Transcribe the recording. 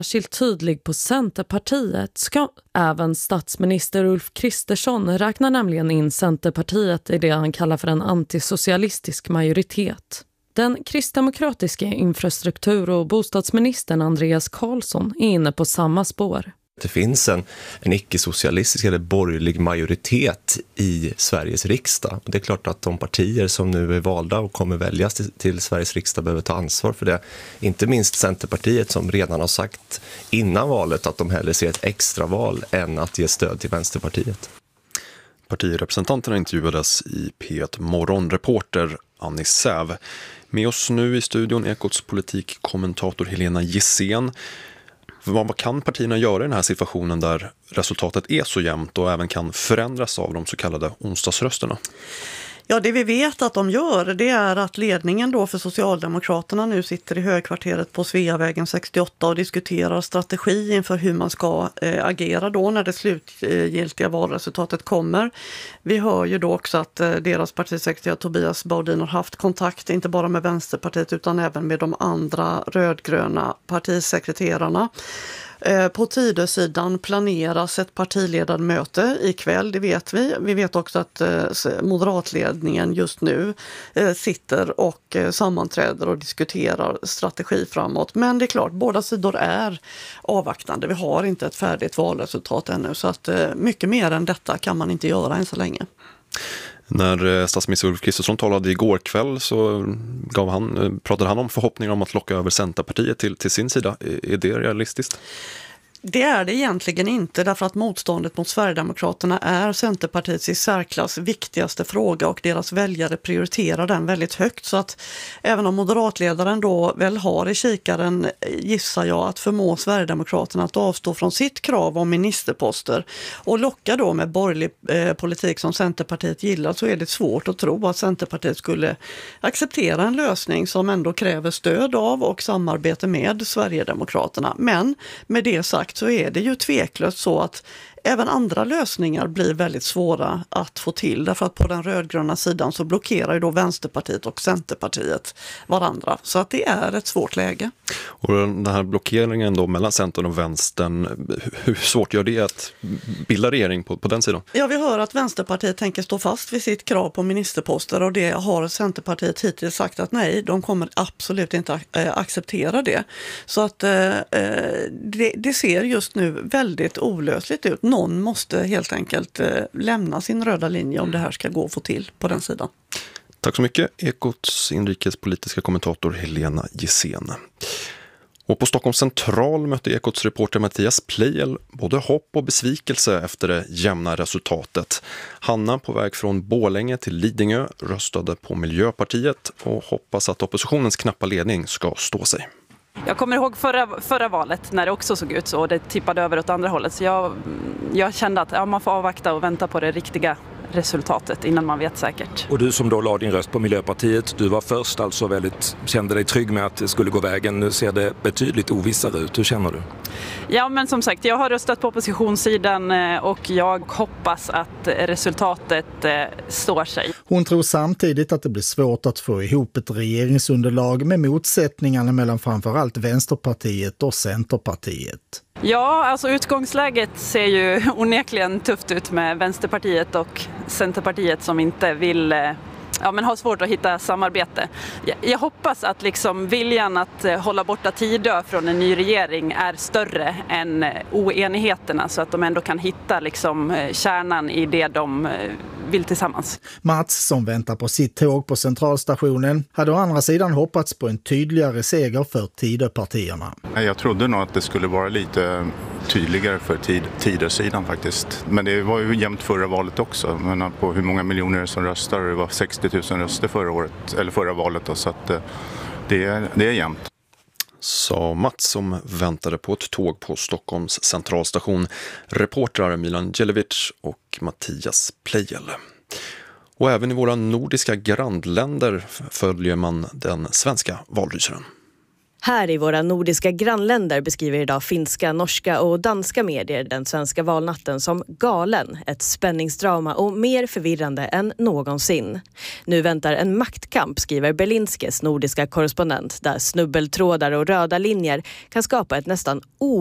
Särskilt tydlig på Centerpartiet ska även statsminister Ulf Kristersson räknar nämligen in Centerpartiet i det han kallar för en antisocialistisk majoritet. Den kristdemokratiska infrastruktur- och bostadsministern Andreas Karlsson är inne på samma spår. Det finns en icke-socialistisk eller borgerlig majoritet i Sveriges riksdag. Och det är klart att de partier som nu är valda och kommer väljas till Sveriges riksdag behöver ta ansvar för det. Inte minst Centerpartiet som redan har sagt innan valet att de hellre ser ett extraval än att ge stöd till Vänsterpartiet. Partirepresentanterna intervjuades i P1 Morgonreporter Annie Säv. Med oss nu i studion Ekots politikkommentator Helena Gissén. Vad kan partierna göra i den här situationen där resultatet är så jämnt och även kan förändras av de så kallade onsdagsrösterna? Ja, det vi vet att de gör, det är att ledningen då för Socialdemokraterna nu sitter i högkvarteret på Sveavägen 68 och diskuterar strategi inför hur man ska agera då när det slutgiltiga valresultatet kommer. Vi hör ju då också att deras partisekreterare Tobias Baudin har haft kontakt inte bara med Vänsterpartiet utan även med de andra rödgröna partisekreterarna. På Tidösidan planeras ett partiledarmöte ikväll, det vet vi. Vi vet också att moderatledningen just nu sitter och sammanträder och diskuterar strategi framåt. Men det är klart, båda sidor är avvaktande. Vi har inte ett färdigt valresultat ännu så att mycket mer än detta kan man inte göra än så länge. När statsminister Ulf Kristersson talade igår kväll så pratade han om förhoppningar om att locka över Centerpartiet till sin sida. Är det realistiskt? Det är det egentligen inte därför att motståndet mot Sverigedemokraterna är Centerpartiets i särklass viktigaste fråga och deras väljare prioriterar den väldigt högt. Så att även om moderatledaren då väl har i kikaren, gissar jag, att förmå Sverigedemokraterna att avstå från sitt krav om ministerposter och locka då med borgerlig politik som Centerpartiet gillar, så är det svårt att tro att Centerpartiet skulle acceptera en lösning som ändå kräver stöd av och samarbete med Sverigedemokraterna. Men med det sagt så är det ju tveklöst så att även andra lösningar blir väldigt svåra att få till därför att på den rödgröna sidan så blockerar ju då Vänsterpartiet och Centerpartiet varandra. Så att det är ett svårt läge. Och den här blockeringen då mellan Centern och Vänstern, hur svårt gör det att bilda regering på den sidan? Ja, vi hör att Vänsterpartiet tänker stå fast vid sitt krav på ministerposter och det har Centerpartiet hittills sagt att nej, de kommer absolut inte acceptera det. Så att det ser just nu väldigt olösligt ut. Någon måste helt enkelt lämna sin röda linje om det här ska gå att få till på den sidan. Tack så mycket, Ekots inrikespolitiska kommentator Helena Gissén. Och på Stockholms central mötte Ekots reporter Mattias Plejel både hopp och besvikelse efter det jämna resultatet. Hanna på väg från Borlänge till Lidingö röstade på Miljöpartiet och hoppas att oppositionens knappa ledning ska stå sig. Jag kommer ihåg förra valet när det också såg ut så och det tippade över åt andra hållet. Så jag kände att man får avvakta och vänta på det riktiga resultatet innan man vet säkert. Och du som då la din röst på Miljöpartiet, du var först alltså kände dig trygg med att det skulle gå vägen. Nu ser det betydligt ovissare ut. Hur känner du? Ja, men som sagt, jag har röstat på oppositionssidan och jag hoppas att resultatet står sig. Hon tror samtidigt att det blir svårt att få ihop ett regeringsunderlag med motsättningarna mellan framförallt Vänsterpartiet och Centerpartiet. Ja, alltså utgångsläget ser ju onekligen tufft ut med Vänsterpartiet och Centerpartiet som inte vill men har svårt att hitta samarbete. Jag hoppas att viljan att hålla borta Tidö från en ny regering är större än oenigheterna så att de ändå kan hitta kärnan i det de vill tillsammans. Mats, som väntar på sitt tåg på centralstationen, hade å andra sidan hoppats på en tydligare seger för Tidöpartierna. Jag trodde nog att det skulle vara lite tydligare för Tidösidan faktiskt. Men det var ju jämnt förra valet också. Men på hur många miljoner som röstar, det var 60 000 röster förra valet då, så att det är jämnt. Sa Mats som väntade på ett tåg på Stockholms centralstation. Reportrar Milan Djelevic och Mattias Plejel. Och även i våra nordiska grannländer följer man den svenska valrysaren. Här i våra nordiska grannländer beskriver idag finska, norska och danska medier den svenska valnatten som galen, ett spänningsdrama och mer förvirrande än någonsin. Nu väntar en maktkamp, skriver Berlinskes nordiska korrespondent, där snubbeltrådar och röda linjer kan skapa ett nästan